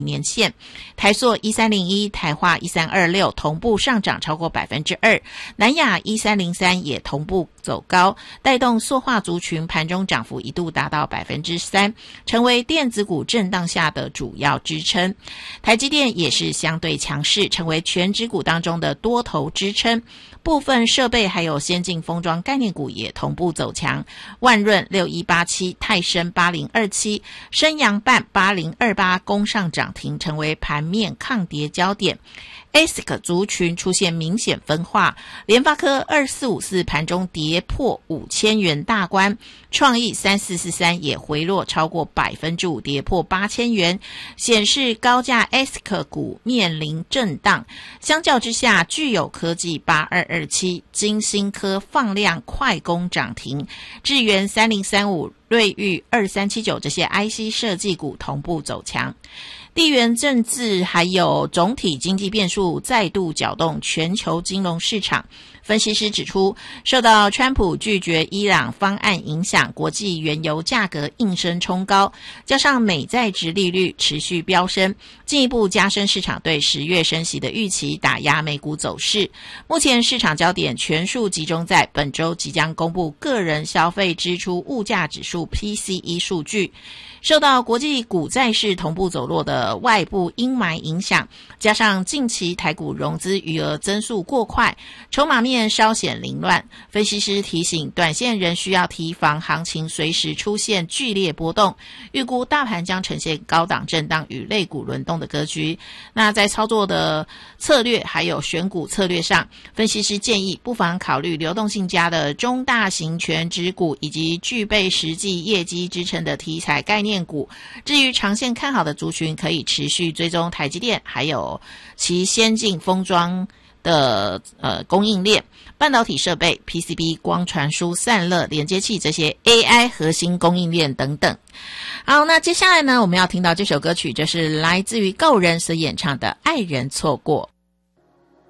年线，台塑1301、台化1326同步上涨超过 2%， 南亚1303也同步走高，带动塑化族群盘中涨幅一度达到 3%， 成为电子股震荡下的主要支撑。台积电也是相对强势，成为全指股当中的多头支撑。部分设备还有先进封装概念股也同步走强，万润6187、泰升8027、升阳半8028攻上涨停，成为盘面抗跌焦点。ASIC 族群出现明显分化，联发科2454盘中跌破5000元大关，创意3443也回落超过 5%， 跌破8000元，显示高价 ASIC 股面临震荡。相较之下，具有科技8227、晶心科放量快攻涨停，智原3035、瑞昱2379这些 IC 设计股同步走强。地缘政治还有总体经济变数再度搅动全球金融市场。分析师指出，受到川普拒绝伊朗方案影响，国际原油价格应声冲高，加上美债殖利率持续飙升，进一步加深市场对10月升息的预期，打压美股走势。目前市场焦点全数集中在本周即将公布个人消费支出物价指数 PCE 数据。受到国际股债市同步走弱的外部阴霾影响，加上近期台股融资余额增速过快，筹码面稍显凌乱。分析师提醒，短线仍需要提防行情随时出现剧烈波动，预估大盘将呈现高档震荡与类股轮动的格局。那在操作的策略还有选股策略上，分析师建议不妨考虑流动性佳的中大型权值股，以及具备实际业绩支撑的题材概念股。至于长线看好的族群，可以持续追踪台积电还有其先进封装的供应链、半导体设备、PCB、光传输、散热、连接器这些 AI 核心供应链等等。好，那接下来呢，我们要听到这首歌曲，就是来自于告人所演唱的《爱人错过》。